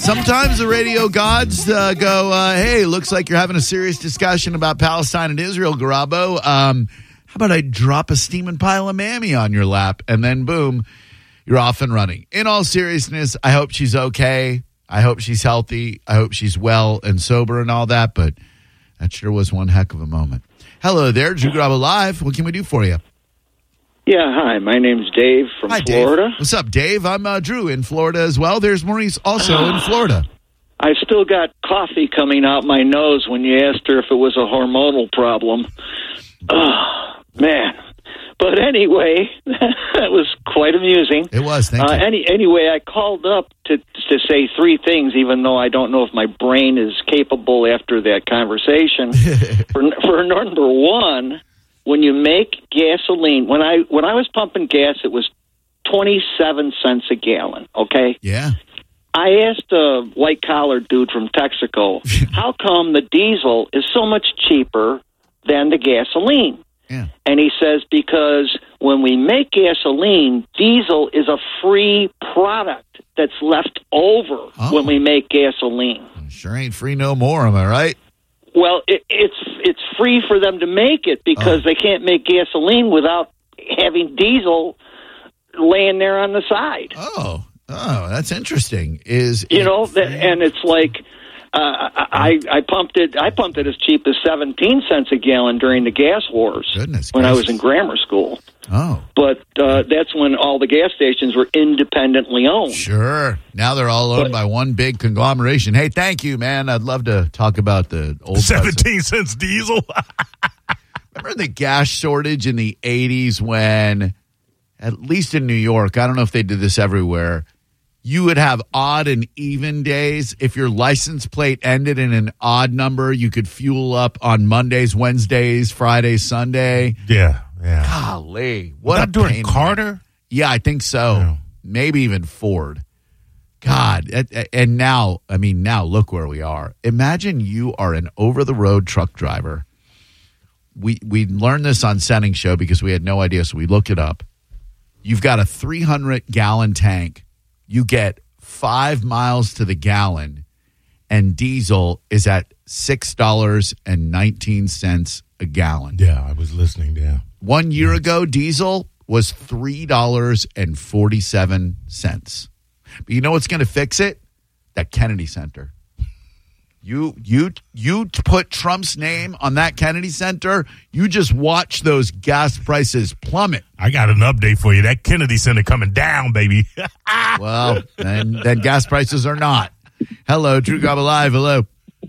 Sometimes the radio gods go, hey, looks like you're having a serious discussion about Palestine and Israel, Garabo. How about I drop a steaming pile of mammy on your lap, and then boom, you're off and running. In all seriousness, I hope she's okay. I hope she's healthy. I hope she's well and sober and all that, but that sure was one heck of a moment. Hello there, Drew Garabo Live. What can we do for you? Yeah, hi. My name's Dave from Florida. Dave. What's up, Dave? I'm Drew in Florida as well. There's Maurice also in Florida. I still got coffee coming out my nose when you asked her if it was a hormonal problem. Oh, man. But anyway, that was quite amusing. It was, thank you. Anyway, I called up to say three things, even though I don't know if my brain is capable after that conversation. For number one, when you make gasoline, when I was pumping gas, it was 27 cents a gallon, okay? Yeah. I asked a white-collar dude from Texaco, how come the diesel is so much cheaper than the gasoline? Yeah. And he says, because when we make gasoline, diesel is a free product that's left over when we make gasoline. Sure ain't free no more, am I right? Well, it's free for them to make it because they can't make gasoline without having diesel laying there on the side. Oh, that's interesting. And it's like I pumped it as cheap as 17 cents a gallon during the gas wars. Goodness when gracious. I was in grammar school. Oh, but that's when all the gas stations were independently owned. Sure. Now they're all owned by one big conglomeration. Hey, thank you, man. I'd love to talk about the old 17 cents diesel. Remember the gas shortage in the 80s when, at least in New York, I don't know if they did this everywhere, you would have odd and even days. If your license plate ended in an odd number, you could fuel up on Mondays, Wednesdays, Fridays, Sunday. Yeah. Golly. What was a during pain. Carter? Yeah, I think so. Yeah. Maybe even Ford. God. And now look where we are. Imagine you are an over-the-road truck driver. We learned this on Setting Show because we had no idea, so we looked it up. You've got a 300-gallon tank. You get 5 miles to the gallon, and diesel is at $6.19 a gallon. Yeah, I was listening, yeah. 1 year ago, diesel was $3.47. But you know what's going to fix it? That Kennedy Center. You put Trump's name on that Kennedy Center, you just watch those gas prices plummet. I got an update for you. That Kennedy Center coming down, baby. Well, then gas prices are not. Hello, Drew Garabo Live. Hello.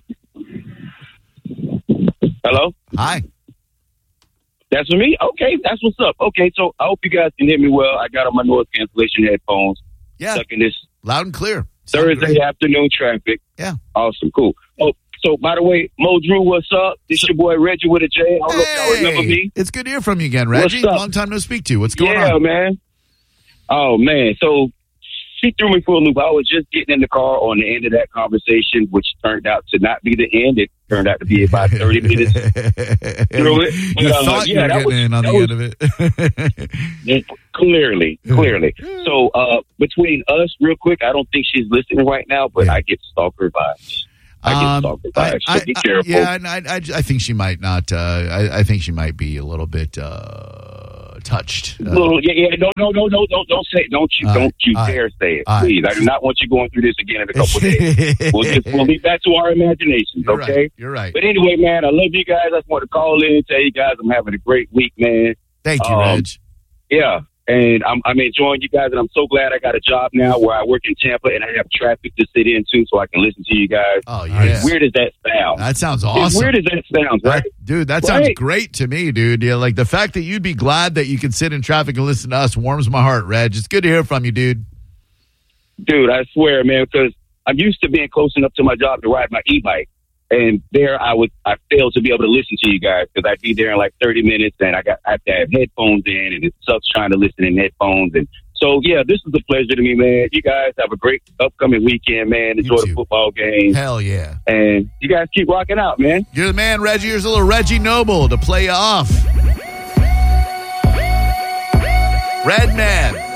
Hello? Hi. That's for me? Okay, that's what's up. Okay, so I hope you guys can hear me well. I got on my noise cancellation headphones. Yeah. Stuck in this Loud and clear. Thursday afternoon traffic. Yeah. Awesome, cool. Oh, so by the way, Mo Drew, what's up? This your boy Reggie with a J. I don't know if y'all remember me. It's good to hear from you again, Reggie. What's up? Long time no speak to you. What's going on? Yeah, man. Oh, man. So she threw me for a loop. I was just getting in the car on the end of that conversation, which turned out to not be the end. It turned out to be about 30 minutes through it. You thought you were getting in on the end of it. Clearly. So between us, real quick, I don't think she's listening right now, but I get stalker vibes. So be careful. And I think she might not. I think she might be a little bit touched. No, don't say it. Don't you dare say it, please. I do not want you going through this again in a couple of days. We'll be back to our imaginations, okay? You're right. But anyway, man, I love you guys. I just want to call in and tell you guys I'm having a great week, man. Thank you, Reg. Yeah. And I'm enjoying you guys, and I'm so glad I got a job now where I work in Tampa and I have traffic to sit into so I can listen to you guys. Oh, yeah. As weird as that sounds. That sounds awesome. As weird as that sounds, right? Dude, that sounds great to me, dude. Yeah, like the fact that you'd be glad that you can sit in traffic and listen to us warms my heart, Reg. It's good to hear from you, dude. Dude, I swear, man, because I'm used to being close enough to my job to ride my e-bike. And there I failed to be able to listen to you guys because I'd be there in like 30 minutes and I have to have headphones in and it sucks trying to listen in headphones. And so, yeah, this is a pleasure to me, man. You guys have a great upcoming weekend, man. Enjoy the football game. Hell yeah. And you guys keep rocking out, man. You're the man, Reggie. Here's a little Reggie Noble to play you off. Redman.